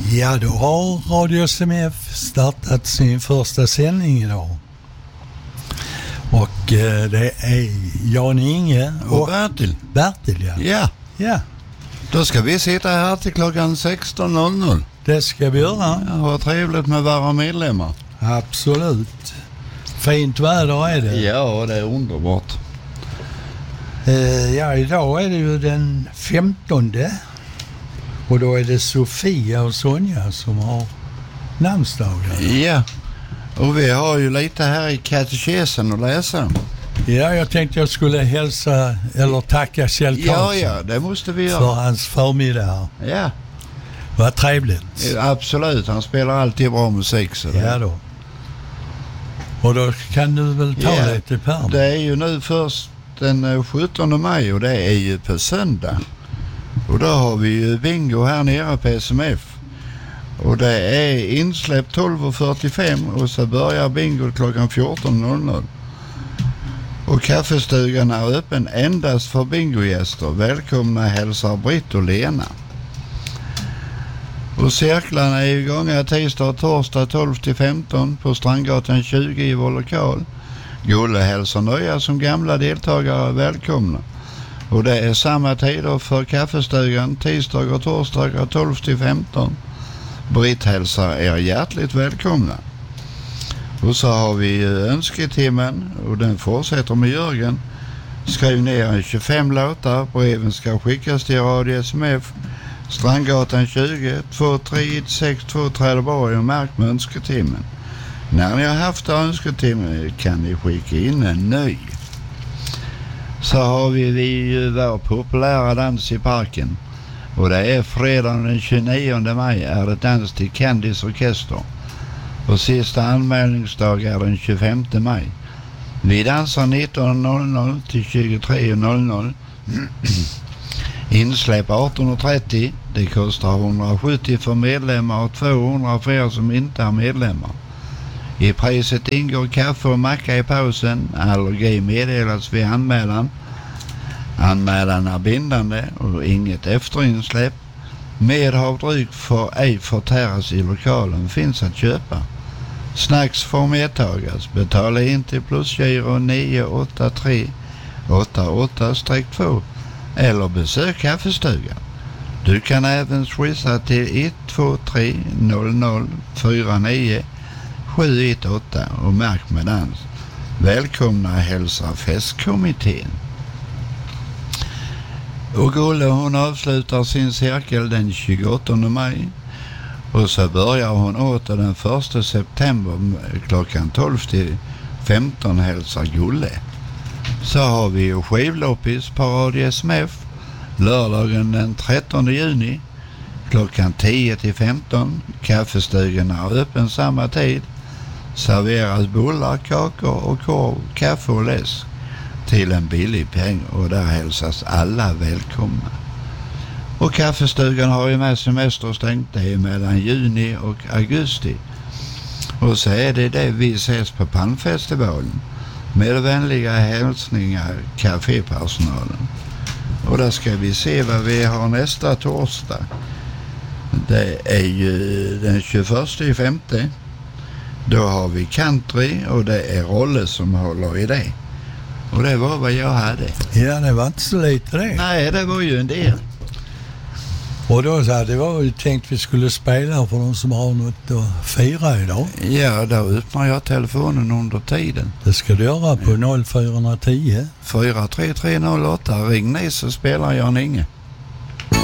Ja, då har Radio SMF startat sin första sändning idag. Och det är Jan Inge och Bertil. Bertil, ja. Ja. Ja. Då ska vi sitta här till klockan 16.00. Det ska vi göra. Ja, vad trevligt med våra medlemmar. Absolut. Fint väder är det. Ja, det är underbart. Ja, idag är det ju den 15:e. Och då är det Sofia och Sonja som har namnsdagar. Ja, och vi har ju lite här i katekesen att läsa. Ja, jag tänkte jag skulle hälsa eller tacka Kjell Karlsson. Ja, det måste vi göra. För hans förmiddag här. Ja. Vad trevligt. Absolut, han spelar alltid bra musik. Så ja då. Och då kan du väl ta lite pärm. Det är ju nu först den 17 maj och det är ju på söndag. Och då har vi ju bingo här nere på SMF. Och det är insläpp 12.45 och så börjar bingo klockan 14.00. Och kaffestugan är öppen endast för bingogäster. Välkomna hälsar Britt och Lena. Och cirklarna är igång tisdag och torsdag 12-15 på Strandgatan 20 i vår lokal. Gulle hälsar nya som gamla deltagare välkomna. Och det är samma tider för kaffestugan tisdag och torsdag 12-15. Britt hälsar er hjärtligt välkomna. Och så har vi önsketimmen och den fortsätter med Jörgen. Skriv ner 25 låtar. Breven ska skickas till Radio SMF Strandgatan 20 2362 Trelleborg och märk med önsketimmen. När ni har haft önsketimmen kan ni skicka in en ny. Så har vi vår populära dans i parken. Och det är fredag den 29 maj är det dans till Candys orkester. Och sista anmälningsdag är den 25 maj. Vi dansar 19.00 till 23.00. Insläpp 18.30. Det kostar 170 för medlemmar och 200 för er som inte är medlemmar. I priset ingår kaffe och macka i pausen. Allergi meddelas vid anmälan. Anmälan är bindande och inget efterinsläpp. Medhavdryck får ej förtäras i lokalen finns att köpa. Snacks får medtagas. Betala in till plusgiro 98388-2 eller besök kaffestugan. Du kan även swissa till 123 00 49 718 och märk med dans. Välkomna hälsar festkommittén. Och Gulle hon avslutar sin cirkel den 28 maj. Och så börjar hon åter den 1 september klockan 12-15 hälsar Gulle. Så har vi ju skivloppis på Radio SMF lördagen den 13 juni klockan 10-15. Kaffestugan är öppen samma tid. Serveras bullar, kakor och korv, kaffe och läsk till en billig peng och där hälsas alla välkomna. Och kaffestugan har ju med semester stängt, det är mellan juni och augusti. Och så är det vi ses på Pannfestivalen med vänliga hälsningar kafépersonalen. Och där ska vi se vad vi har nästa torsdag. Det är ju den 21/5. Då har vi country och det är Rolle som håller i det. Och det var vad jag hade. Ja, det var inte så lite det. Nej, det var ju en del. Och då så det var ju tänkt vi skulle spela för de som har något att fira idag. Ja, då öppnar jag telefonen under tiden. Det ska du göra på 0410 43308. Ring ni så spelar jag Inge.